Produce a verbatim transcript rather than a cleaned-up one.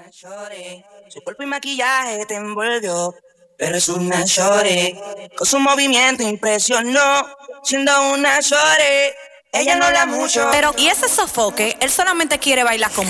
shorty. Su cuerpo y maquillaje te envolvió, pero es una shorty. Con su movimiento impresionó, siendo una shorty. Ella no habla mucho, Pero, ¿y ese sofoque? Él solamente quiere bailar con